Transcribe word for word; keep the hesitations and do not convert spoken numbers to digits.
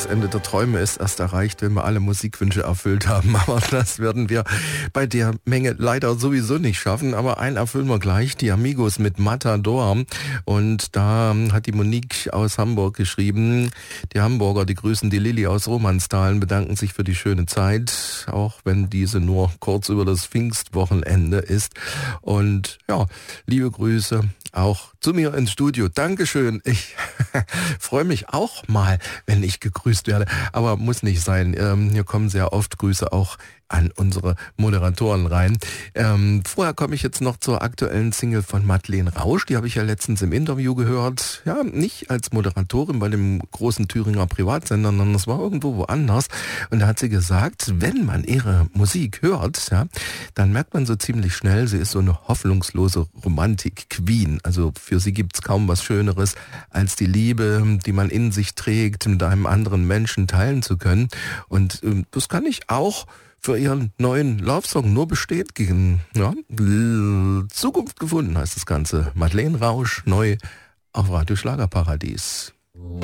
das Ende der Träume ist erst erreicht, wenn wir alle Musikwünsche erfüllt haben. Aber das werden wir bei der Menge leider sowieso nicht schaffen. Aber einen erfüllen wir gleich, die Amigos mit Matador. Und da hat die Monique aus Hamburg geschrieben, die Hamburger, die grüßen die Lilly aus Romansthal, bedanken sich für die schöne Zeit, auch wenn diese nur kurz über das Pfingstwochenende ist. Und ja, liebe Grüße auch zu mir ins Studio. Dankeschön. Ich freue mich auch mal, wenn ich gegrüßt werde. Aber muss nicht sein. Ähm, hier kommen sehr oft Grüße auch an unsere Moderatoren rein. Ähm, vorher komme ich jetzt noch zur aktuellen Single von Madeleine Rausch. Die habe ich ja letztens im Interview gehört. Ja, nicht als Moderatorin bei dem großen Thüringer Privatsender, sondern das war irgendwo woanders. Und da hat sie gesagt, wenn man ihre Musik hört, ja, dann merkt man so ziemlich schnell, sie ist so eine hoffnungslose Romantik-Queen. Also für sie gibt's kaum was Schöneres, als die Liebe, die man in sich trägt, mit einem anderen Menschen teilen zu können. Und ähm, das kann ich auch für ihren neuen Love-Song nur bestätigen. Ja, Zukunft gefunden heißt das Ganze. Madeleine Rausch, neu auf Radio Schlagerparadies.